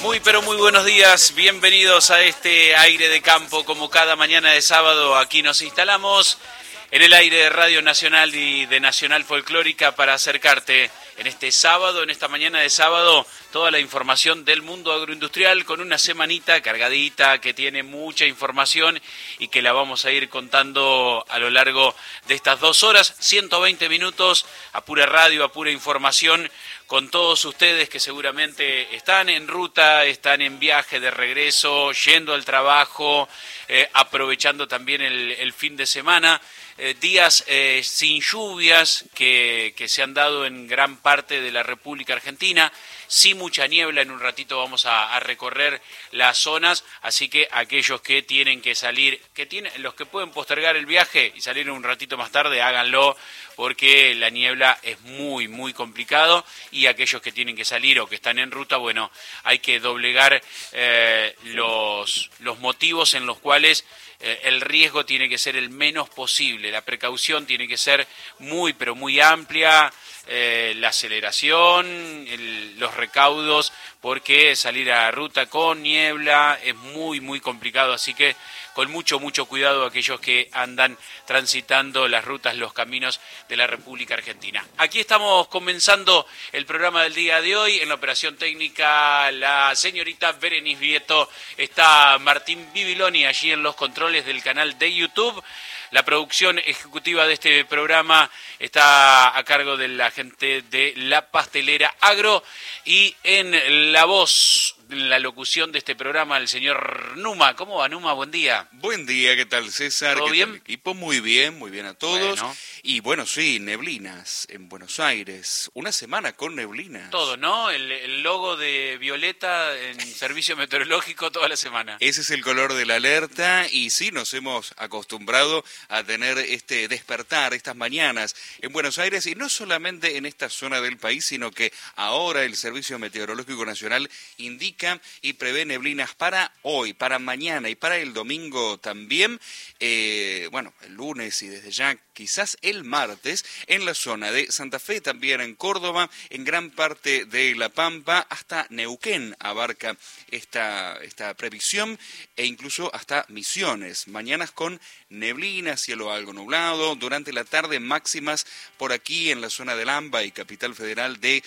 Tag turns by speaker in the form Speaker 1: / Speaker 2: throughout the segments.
Speaker 1: Muy pero muy buenos días, bienvenidos a este aire de campo. Como cada mañana de sábado, aquí nos instalamos en el aire de Radio Nacional y de Nacional Folclórica para acercarte en este sábado, en esta mañana de sábado, toda la información del mundo agroindustrial con una semanita cargadita que tiene mucha información y que la vamos a ir contando a lo largo de estas 2 horas, 120 minutos, a pura radio, a pura información, con todos ustedes que seguramente están en ruta, están en viaje de regreso, yendo al trabajo, aprovechando también el fin de semana. Días sin lluvias que se han dado en gran parte de la República Argentina, sí mucha niebla. En un ratito vamos a recorrer las zonas, así que aquellos que tienen que salir, los que pueden postergar el viaje y salir un ratito más tarde, háganlo, porque la niebla es muy, muy complicado, y aquellos que tienen que salir o que están en ruta, bueno, hay que doblegar los motivos en los cuales el riesgo tiene que ser el menos posible, la precaución tiene que ser muy, pero muy amplia, la aceleración, los recaudos, porque salir a ruta con niebla es muy, muy complicado, así que con mucho, mucho cuidado aquellos que andan transitando las rutas, los caminos de la República Argentina. Aquí estamos comenzando el programa del día de hoy. En la operación técnica, la señorita Berenice Vieto, está Martín Bibiloni allí en los controles del canal de YouTube. La producción ejecutiva de este programa está a cargo de la gente de La Pastelera Agro, y en la voz, en la locución de este programa, el señor Numa. ¿Cómo va, Numa? Buen día.
Speaker 2: Buen día, ¿qué tal, César?
Speaker 1: ¿Todo
Speaker 2: ¿Qué
Speaker 1: bien?
Speaker 2: tal, equipo? Muy bien a todos.
Speaker 1: Bueno.
Speaker 2: Y bueno, sí, neblinas en Buenos Aires. Una semana con neblinas.
Speaker 1: Todo, ¿no? El logo de Violeta en servicio meteorológico toda la semana.
Speaker 2: Ese es el color de la alerta, y sí, nos hemos acostumbrado a tener este despertar, estas mañanas en Buenos Aires, y no solamente en esta zona del país, sino que ahora el Servicio Meteorológico Nacional indica y prevé neblinas para hoy, para mañana y para el domingo también. Bueno, el lunes y desde ya quizás el martes en la zona de Santa Fe, también en Córdoba, en gran parte de La Pampa, hasta Neuquén abarca esta previsión, e incluso hasta Misiones. Mañanas con neblina, cielo algo nublado, durante la tarde máximas por aquí en la zona del AMBA y Capital Federal de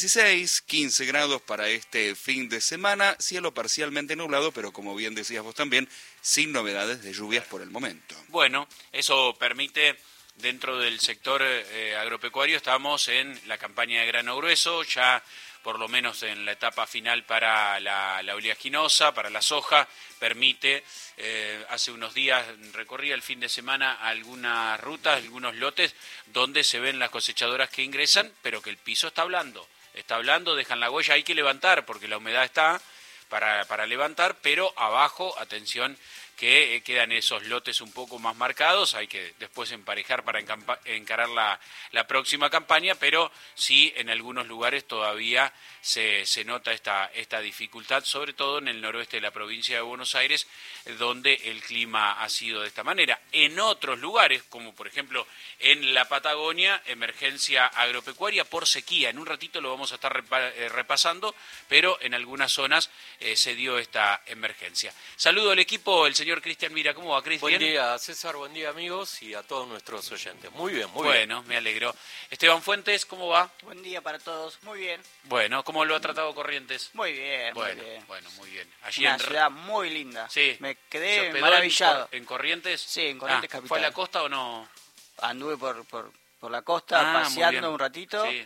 Speaker 2: 16, 15 grados para este fin de semana, cielo parcialmente nublado, pero como bien decías vos también, sin novedades de lluvias por el momento.
Speaker 1: Bueno, eso permite, dentro del sector agropecuario, estamos en la campaña de grano grueso, ya por lo menos en la etapa final para la oleaginosa, para la soja, permite. Hace unos días recorría el fin de semana algunas rutas, algunos lotes, donde se ven las cosechadoras que ingresan, pero que el piso está blando, dejan la huella. Hay que levantar, porque la humedad está para levantar, pero abajo, atención, que quedan esos lotes un poco más marcados. Hay que después emparejar para encarar la próxima campaña, pero sí, en algunos lugares todavía se nota esta dificultad, sobre todo en el noroeste de la provincia de Buenos Aires, donde el clima ha sido de esta manera. En otros lugares, como por ejemplo en la Patagonia, emergencia agropecuaria por sequía. En un ratito lo vamos a estar repasando, pero en algunas zonas se dio esta emergencia. Saludo al equipo, el señor Cristian Mira. ¿Cómo va, Cristian?
Speaker 3: Buen día, César, buen día, amigos, y a todos nuestros oyentes. Muy bien, muy bien.
Speaker 1: Bueno, me alegro. Esteban Fuentes, ¿cómo va?
Speaker 4: Buen día para todos, muy bien.
Speaker 1: Bueno, ¿cómo lo ha tratado Corrientes?
Speaker 4: Muy bien,
Speaker 1: Bueno,
Speaker 4: muy bien.
Speaker 1: bueno, muy bien. Allí
Speaker 4: Una
Speaker 1: en
Speaker 4: ciudad muy linda.
Speaker 1: Sí.
Speaker 4: Me
Speaker 1: ¿Se
Speaker 4: quedé
Speaker 1: hospedó
Speaker 4: maravillado.
Speaker 1: en Corrientes?
Speaker 4: Sí, en Corrientes capital.
Speaker 1: ¿Fue a la costa o no?
Speaker 4: Anduve por la costa
Speaker 1: Muy bien.
Speaker 4: paseando un ratito.
Speaker 1: Sí.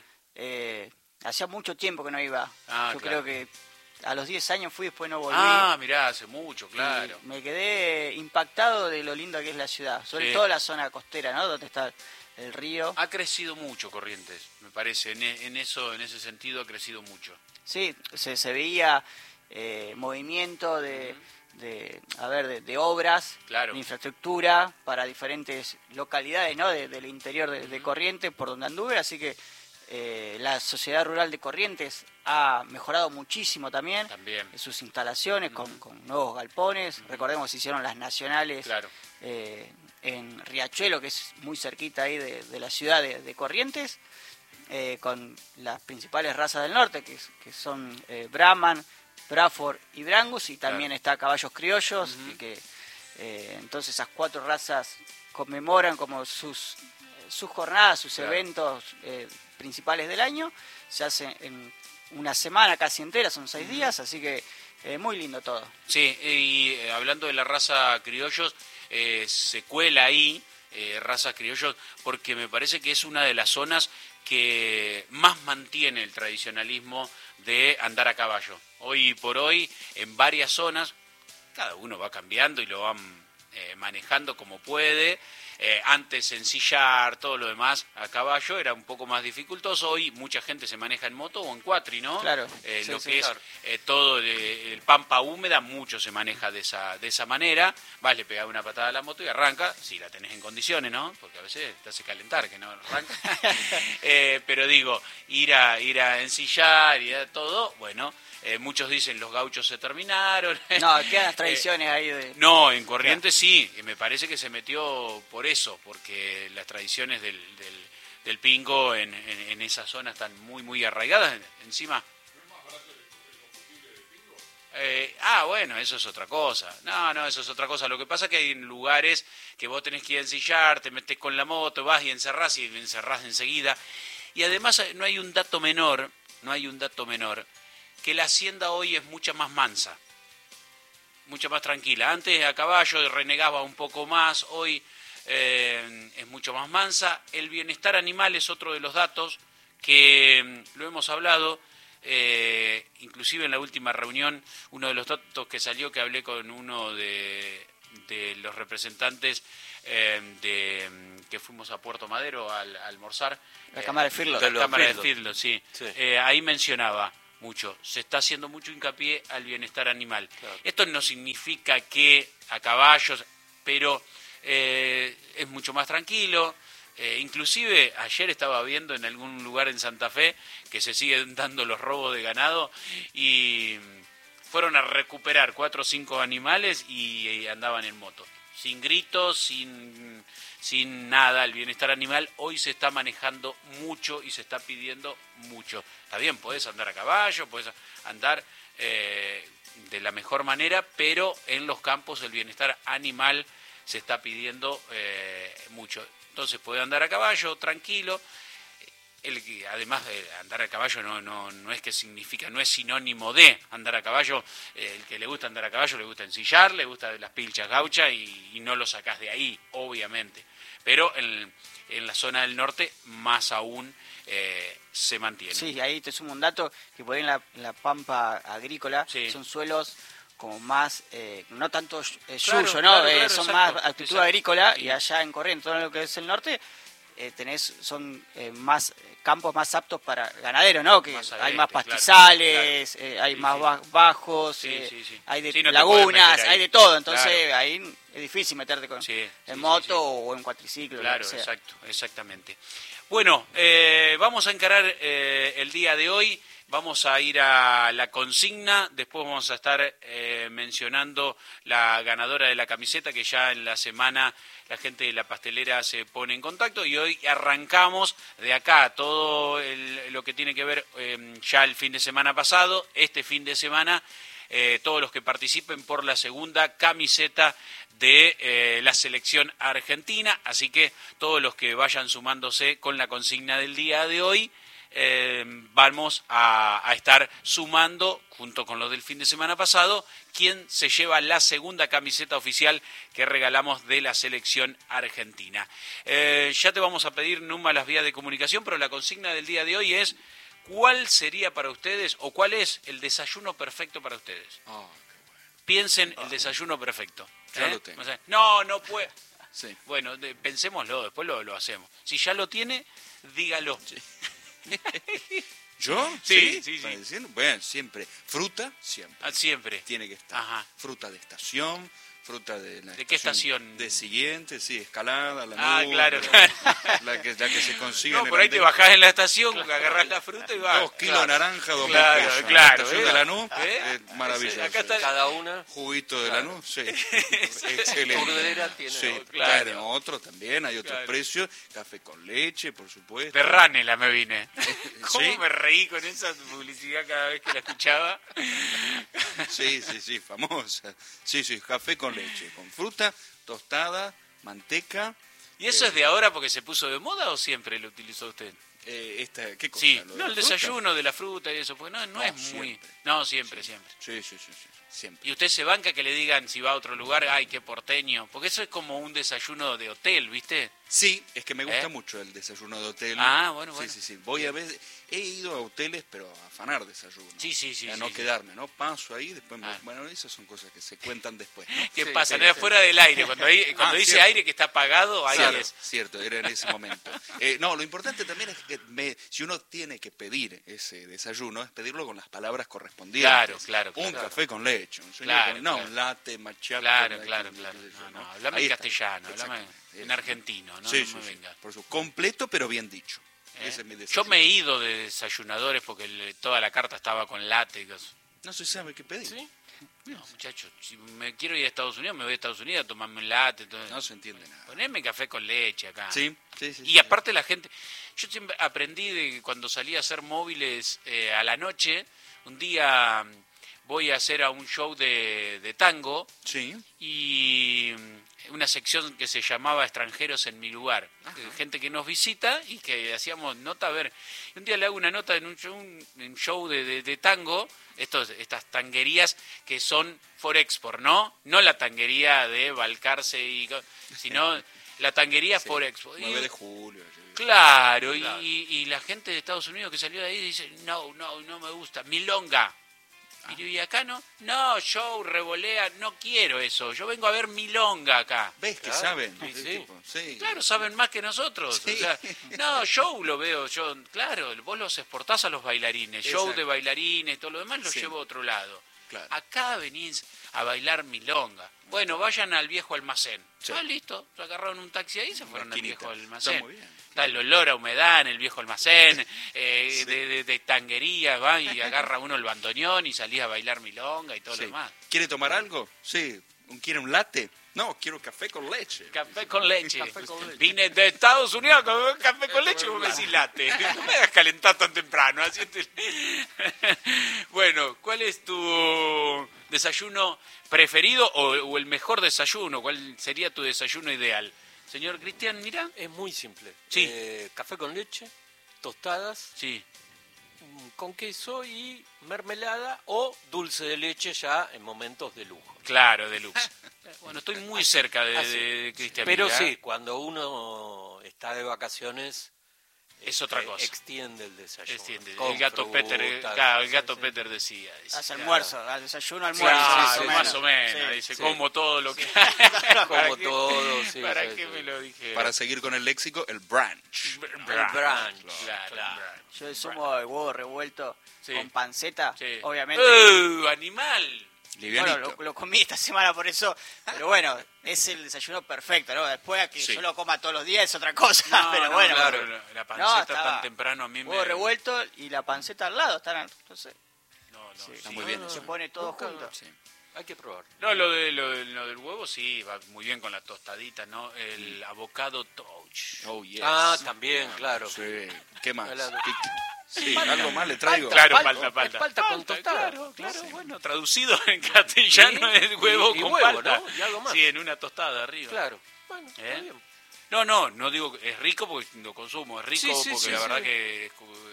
Speaker 4: Hacía mucho tiempo que no iba. Yo
Speaker 1: claro.
Speaker 4: creo que a los 10 años fui, después no volví.
Speaker 1: Mirá, hace mucho, claro.
Speaker 4: Y me quedé impactado de lo linda que es la ciudad. Sobre todo la zona costera, ¿no? Donde está el río.
Speaker 1: Ha crecido mucho Corrientes, me parece. En ese sentido ha crecido mucho.
Speaker 4: Sí, se veía movimiento de obras,
Speaker 1: Claro.
Speaker 4: de infraestructura para diferentes localidades, ¿no? Del interior de Corrientes, por donde anduve, así que la sociedad rural de Corrientes ha mejorado muchísimo también. Sus instalaciones con nuevos galpones. Recordemos que se hicieron las nacionales.
Speaker 1: Claro.
Speaker 4: En Riachuelo, que es muy cerquita ahí de la ciudad de Corrientes, con las principales razas del norte, que son Brahman, Braford y Brangus, y también está Caballos Criollos, que entonces esas 4 razas conmemoran como sus jornadas, sus eventos principales del año. Se hace en una semana casi entera, son 6 días, así que muy lindo todo.
Speaker 1: Sí, y hablando de la raza criollos, se cuela ahí raza criollos porque me parece que es una de las zonas que más mantiene el tradicionalismo de andar a caballo. Hoy por hoy, en varias zonas, cada uno va cambiando y lo van manejando como puede. Antes ensillar, todo lo demás a caballo era un poco más dificultoso. Hoy mucha gente se maneja en moto o en cuatri, ¿no?
Speaker 4: Claro.
Speaker 1: Lo que es todo el pampa húmeda, mucho se maneja de esa manera. Vas, le pegás una patada a la moto y arranca, si la tenés en condiciones, ¿no? Porque a veces te hace calentar que no arranca. Pero digo, ir a ensillar y a todo, bueno... muchos dicen los gauchos se terminaron.
Speaker 4: No, quedan las tradiciones ahí de...
Speaker 1: No, en Corrientes sí, me parece que se metió por eso, porque las tradiciones del pingo en esa zona están muy, muy arraigadas. Encima... bueno, eso es otra cosa. No, eso es otra cosa. Lo que pasa es que hay lugares que vos tenés que ir a ensillar, te metés con la moto, vas y encerrás enseguida. Y además no hay un dato menor, que la hacienda hoy es mucha más mansa, mucha más tranquila. Antes a caballo renegaba un poco más, hoy es mucho más mansa. El bienestar animal es otro de los datos que lo hemos hablado, inclusive en la última reunión, uno de los datos que salió, que hablé con uno de los representantes que fuimos a Puerto Madero a almorzar.
Speaker 4: La Cámara de Firlo.
Speaker 1: La Cámara de Firlo, sí. Ahí mencionaba mucho, se está haciendo mucho hincapié al bienestar animal. Claro. Esto no significa que a caballos, pero es mucho más tranquilo. Inclusive ayer estaba viendo en algún lugar en Santa Fe que se siguen dando los robos de ganado y fueron a recuperar 4 o 5 animales y andaban en moto. Sin gritos, sin nada. El bienestar animal hoy se está manejando mucho y se está pidiendo mucho. Está bien, podés andar a caballo, podés andar de la mejor manera, pero en los campos el bienestar animal se está pidiendo mucho. Entonces puede andar a caballo tranquilo. Además de andar a caballo no es que significa, no es sinónimo de andar a caballo. El que le gusta andar a caballo le gusta ensillar, le gusta las pilchas gauchas y no lo sacás de ahí, obviamente. Pero en la zona del norte más aún se mantiene.
Speaker 4: Sí, ahí te sumo un dato, que por ahí en la pampa agrícola son suelos como más, no tanto yuyo, ¿no? Claro, son más actitud agrícola, y allá en Corrientes, todo lo que es el norte, son más campos más aptos para ganaderos, ¿no? Que hay más pastizales, hay más bajos, hay de lagunas, hay de todo, entonces ahí es difícil meterte en moto o en cuatriciclo.
Speaker 1: Claro, exactamente. Bueno, vamos a encarar el día de hoy. Vamos a ir a la consigna, después vamos a estar mencionando la ganadora de la camiseta, que ya en la semana la gente de la pastelera se pone en contacto, y hoy arrancamos de acá todo lo que tiene que ver ya el fin de semana pasado, este fin de semana, todos los que participen por la segunda camiseta de la selección argentina, así que todos los que vayan sumándose con la consigna del día de hoy, vamos a estar sumando, junto con los del fin de semana pasado, quién se lleva la segunda camiseta oficial que regalamos de la selección argentina. Ya te vamos a pedir, Numa, las vías de comunicación, pero la consigna del día de hoy es: ¿cuál sería para ustedes, o cuál es el desayuno perfecto para ustedes?
Speaker 2: Qué bueno.
Speaker 1: Piensen el desayuno perfecto.
Speaker 2: Ya lo tengo.
Speaker 1: No puede.
Speaker 2: Sí.
Speaker 1: Bueno, pensémoslo, después lo hacemos. Si ya lo tiene, dígalo. Sí.
Speaker 2: ¿Yo?
Speaker 1: Sí.
Speaker 2: Bueno, siempre. Fruta, siempre.
Speaker 1: Siempre.
Speaker 2: Tiene que estar.
Speaker 1: Ajá.
Speaker 2: Fruta de estación, fruta de la
Speaker 1: ¿De qué estación?
Speaker 2: De siguiente, escalada, la nube.
Speaker 1: Claro.
Speaker 2: La que se consigue.
Speaker 1: No, por ahí te bajás en la estación, agarrás la fruta y vas.
Speaker 2: 2 kilos de naranja, 2
Speaker 1: pesos.
Speaker 2: Claro. La estación de Lanús, maravilloso.
Speaker 1: Acá está
Speaker 3: cada una.
Speaker 2: Juguito de Lanús, sí. Excelente.
Speaker 3: Burdera tiene
Speaker 2: tiene otro también, hay otros precios. Café con leche, por supuesto.
Speaker 1: Perránela me vine. ¿Cómo
Speaker 2: ¿Sí?
Speaker 1: me reí con esa publicidad cada vez que la escuchaba?
Speaker 2: Sí, famosa. Sí, café con leche, con fruta, tostada, manteca.
Speaker 1: ¿Y eso es de ahora porque se puso de moda o siempre lo utilizó usted?
Speaker 2: ¿Qué cosa?
Speaker 1: Sí,
Speaker 2: ¿Lo de
Speaker 1: no, el
Speaker 2: la fruta?
Speaker 1: desayuno de la fruta y eso, porque no es muy...
Speaker 2: Siempre.
Speaker 1: No, siempre.
Speaker 2: Sí, siempre.
Speaker 1: Y usted se banca que le digan si va a otro lugar, ay, qué porteño, porque eso es como un desayuno de hotel, ¿viste?
Speaker 2: Sí, es que me gusta mucho el desayuno de hotel.
Speaker 1: Ah, bueno.
Speaker 2: Sí. Voy a veces, he ido a hoteles, pero a afanar desayuno.
Speaker 1: Sí.
Speaker 2: A no quedarme, ¿no? Paso ahí, después bueno, esas son cosas que se cuentan después, ¿no?
Speaker 1: ¿Qué pasa? No era fuera del aire, cuando dice
Speaker 2: cierto.
Speaker 1: aire que está apagado, ahí
Speaker 2: Claro,
Speaker 1: es.
Speaker 2: cierto, era en ese momento. No, lo importante también es que si uno tiene que pedir ese desayuno, es pedirlo con las palabras correspondientes.
Speaker 1: Claro.
Speaker 2: Un café con leche, un
Speaker 1: Claro.
Speaker 2: latte, macchiato.
Speaker 1: Claro.
Speaker 2: ¿no?
Speaker 1: Hablame
Speaker 2: Ahí
Speaker 1: en
Speaker 2: está,
Speaker 1: castellano, hablame
Speaker 2: exactamente.
Speaker 1: en argentino, no
Speaker 2: Sí,
Speaker 1: me venga.
Speaker 2: por supuesto. Completo, pero bien dicho. Ese es mi
Speaker 1: Yo
Speaker 2: desayuno.
Speaker 1: me he ido de desayunadores porque toda la carta estaba con látex.
Speaker 2: No se sabe qué pedir.
Speaker 3: ¿Sí?
Speaker 1: No, muchachos, si me quiero ir a Estados Unidos, me voy a Estados Unidos a tomarme un latte.
Speaker 2: No se entiende nada.
Speaker 1: Poneme café con leche acá.
Speaker 2: Sí.
Speaker 1: Y aparte la gente, yo siempre aprendí de que cuando salí a hacer móviles a la noche, un día voy a hacer a un show de tango
Speaker 2: Sí.
Speaker 1: y una sección que se llamaba Extranjeros en mi lugar. Gente que nos visita y que hacíamos nota, a ver, y un día le hago una nota en un show de tango, estas tanguerías que son for export, ¿no? No la tanguería de Balcarce, sino la tanguería for export.
Speaker 2: 9 de julio.
Speaker 1: Claro, y la gente de Estados Unidos que salió de ahí dice, no me gusta, milonga. Y acá no, show, revolea, no quiero eso, yo vengo a ver milonga acá.
Speaker 2: ¿Ves que
Speaker 3: Claro,
Speaker 2: saben?
Speaker 3: sí.
Speaker 2: Sí.
Speaker 1: Claro, saben más que nosotros.
Speaker 2: Sí.
Speaker 1: O sea, no, show lo veo yo, claro, vos los exportás a los bailarines, show
Speaker 2: Exacto.
Speaker 1: de bailarines, todo lo demás lo
Speaker 2: Sí.
Speaker 1: llevo a otro lado.
Speaker 2: Claro.
Speaker 1: Acá venís a bailar milonga. Bueno, vayan al viejo almacén.
Speaker 2: Sí.
Speaker 1: Listo, se agarraron un taxi ahí y se fueron al
Speaker 2: Maquinita.
Speaker 1: viejo almacén.
Speaker 2: Está muy bien.
Speaker 1: Está el olor a humedad en el viejo almacén, de tanguería, va y agarra uno el bandoneón y salís a bailar milonga y todo
Speaker 2: Sí.
Speaker 1: lo demás.
Speaker 2: ¿Quiere tomar algo? Sí. ¿Quiere un latte? No, quiero café con leche.
Speaker 1: Café con leche.
Speaker 3: Café con leche.
Speaker 1: Vine de Estados Unidos con café con leche, vos me decís latte. No me hagas calentar tan temprano. Bueno, ¿cuál es tu desayuno preferido o el mejor desayuno? ¿Cuál sería tu desayuno ideal? Señor Cristian, mira.
Speaker 3: Es muy simple.
Speaker 1: Sí.
Speaker 3: Café con leche, tostadas,
Speaker 1: Sí.
Speaker 3: con queso y mermelada o dulce de leche ya en momentos de lujo.
Speaker 1: Claro, deluxe. Bueno, estoy muy cerca de Cristian.
Speaker 3: Pero
Speaker 1: Mira.
Speaker 3: sí, cuando uno está de vacaciones
Speaker 1: Es otra cosa.
Speaker 3: extiende el desayuno.
Speaker 1: Extiende.
Speaker 3: Con
Speaker 1: El gato
Speaker 3: frutas,
Speaker 1: Peter, claro, el gato
Speaker 3: sí.
Speaker 1: Peter decía. dice,
Speaker 4: Hace
Speaker 1: claro.
Speaker 4: almuerzo, al desayuno, almuerzo.
Speaker 1: Claro, más o menos.
Speaker 4: Sí.
Speaker 1: Dice,
Speaker 3: sí.
Speaker 1: como todo lo que...
Speaker 3: Como todo, sí,
Speaker 1: ¿Para
Speaker 3: sí,
Speaker 1: qué
Speaker 3: sí.
Speaker 1: me lo dije?
Speaker 2: Para seguir con el léxico, el brunch.
Speaker 3: brunch,
Speaker 1: Claro,
Speaker 3: claro.
Speaker 1: brunch.
Speaker 4: Yo sumo el huevo revuelto
Speaker 1: Sí.
Speaker 4: con panceta,
Speaker 1: Sí.
Speaker 4: obviamente.
Speaker 1: ¡Animal!
Speaker 2: Livianito.
Speaker 4: Bueno, lo comí esta semana por eso, pero bueno, es el desayuno perfecto, ¿no? Después a que
Speaker 2: Sí.
Speaker 4: yo lo coma todos los días es otra cosa,
Speaker 1: No,
Speaker 4: pero
Speaker 1: no,
Speaker 4: bueno.
Speaker 1: claro,
Speaker 4: bueno.
Speaker 1: la
Speaker 4: No,
Speaker 1: panceta
Speaker 4: estaba
Speaker 1: tan temprano a mí me...
Speaker 4: Huevo revuelto y la panceta al lado, entonces
Speaker 1: No,
Speaker 4: sí,
Speaker 2: está
Speaker 4: sí,
Speaker 2: muy bien
Speaker 4: se
Speaker 2: eso.
Speaker 4: pone todo
Speaker 3: Busca-
Speaker 4: junto.
Speaker 2: Sí.
Speaker 3: Hay que probar.
Speaker 1: No, lo del huevo sí, va muy bien con la tostadita, ¿no? El avocado touch.
Speaker 2: Oh, yes.
Speaker 3: Ah, también, claro.
Speaker 2: Sí. ¿Qué más?
Speaker 3: Helado.
Speaker 2: Sí, algo más le traigo.
Speaker 1: Claro,
Speaker 3: Palta,
Speaker 1: palta.
Speaker 3: palta con tostada.
Speaker 1: Claro, bueno, traducido en castellano
Speaker 3: Sí,
Speaker 1: es huevo
Speaker 3: y
Speaker 1: con
Speaker 3: huevo,
Speaker 1: palta.
Speaker 3: ¿no? Y algo más.
Speaker 1: Sí, en una tostada arriba.
Speaker 3: Claro. Bueno,
Speaker 1: ¿Eh?
Speaker 3: está bien.
Speaker 1: No digo que es rico porque lo consumo, es rico
Speaker 3: Sí, sí,
Speaker 1: porque
Speaker 3: sí,
Speaker 1: la
Speaker 3: sí.
Speaker 1: verdad que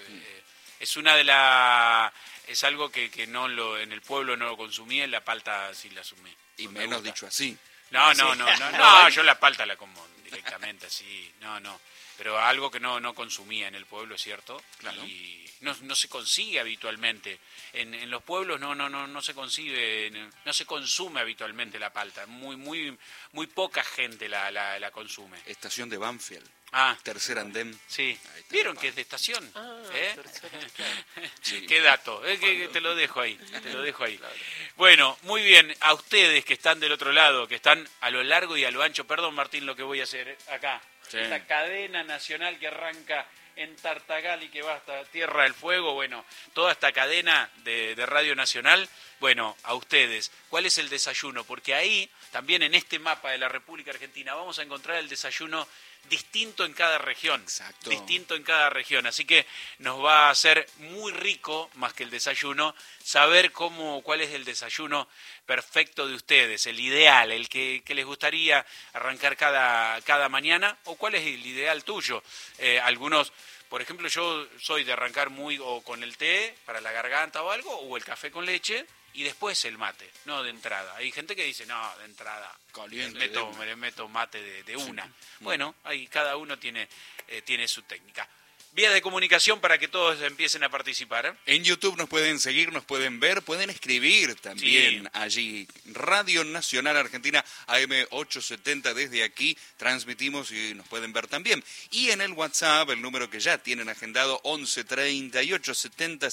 Speaker 1: es una de las... Es algo que no en el pueblo no lo consumí, en la palta sí la asumí.
Speaker 2: Y
Speaker 1: Me
Speaker 2: menos
Speaker 1: gusta.
Speaker 2: dicho así.
Speaker 1: No, yo la palta la como directamente así, no. Pero algo que no consumía en el pueblo, es cierto,
Speaker 2: Claro.
Speaker 1: y no se consigue habitualmente. En los pueblos no se concibe, no se consume habitualmente la palta. Muy poca gente la consume.
Speaker 2: Estación de Banfield.
Speaker 1: Ah,
Speaker 2: Tercer andén.
Speaker 1: sí.
Speaker 2: Ahí está
Speaker 1: ¿Vieron
Speaker 2: la
Speaker 1: que es de estación?
Speaker 3: Ah,
Speaker 1: ¿Eh?
Speaker 2: Sí.
Speaker 1: Qué dato, que te lo dejo ahí, Bueno, muy bien, a ustedes que están del otro lado, que están a lo largo y a lo ancho, perdón Martín lo que voy a hacer acá,
Speaker 2: Sí.
Speaker 1: esta cadena nacional que arranca en Tartagal y que va hasta Tierra del Fuego, bueno, toda esta cadena de Radio Nacional, bueno, a ustedes, ¿cuál es el desayuno? Porque ahí, también en este mapa de la República Argentina, vamos a encontrar el desayuno distinto en cada región.
Speaker 2: Exacto.
Speaker 1: Distinto en cada región, así que nos va a ser muy rico, más que el desayuno, saber cuál es el desayuno perfecto de ustedes, el ideal, el que les gustaría arrancar cada mañana, o cuál es el ideal tuyo. Algunos, por ejemplo, yo soy de arrancar o con el té para la garganta o algo, o el café con leche, y después el mate, no de entrada. Hay gente que dice, no, de entrada,
Speaker 2: caliente,
Speaker 1: le meto mate de una.
Speaker 2: Sí.
Speaker 1: Bueno, ahí cada uno tiene su técnica. Vías de comunicación para que todos empiecen a participar.
Speaker 2: En YouTube nos pueden seguir, nos pueden ver, pueden escribir también
Speaker 1: Sí.
Speaker 2: allí. Radio Nacional Argentina, AM870, desde aquí transmitimos y nos pueden ver también. Y en el WhatsApp, el número que ya tienen agendado, 11 38 70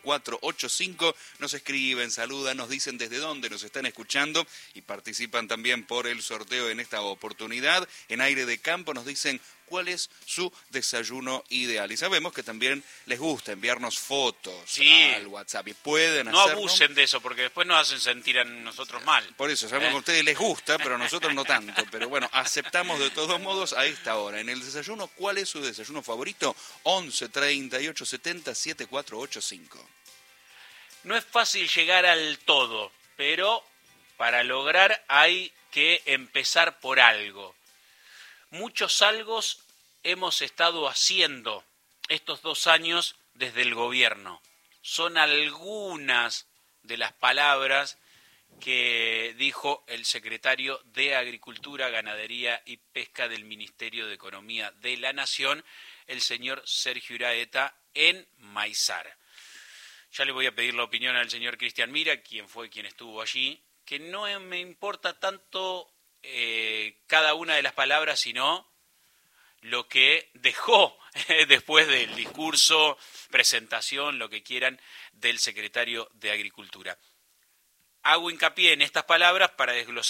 Speaker 2: 7485, nos escriben, saludan, nos dicen desde dónde nos están escuchando y participan también por el sorteo en esta oportunidad. En Aire de Campo nos dicen cuál es su desayuno ideal. Y sabemos que también les gusta enviarnos fotos al WhatsApp. Y pueden
Speaker 1: No
Speaker 2: hacerlo.
Speaker 1: abusen de eso, porque después nos hacen sentir a nosotros mal.
Speaker 2: Por eso, sabemos que a ustedes les gusta, pero a nosotros no tanto. Pero bueno, aceptamos de todos modos a esta hora. En el desayuno, ¿cuál es su desayuno favorito? 11 38 70 7485.
Speaker 1: No es fácil llegar al todo, pero para lograr hay que empezar por algo. Muchos algos hemos estado haciendo estos 2 años desde el gobierno. Son algunas de las palabras que dijo el secretario de Agricultura, Ganadería y Pesca del Ministerio de Economía de la Nación, el señor Sergio Iraeta, en Maizar. Ya le voy a pedir la opinión al señor Cristian Mira, quien estuvo allí, que no me importa tanto cada una de las palabras, sino lo que dejó después del discurso, presentación, lo que quieran, del secretario de Agricultura. Hago hincapié en estas palabras para desglosar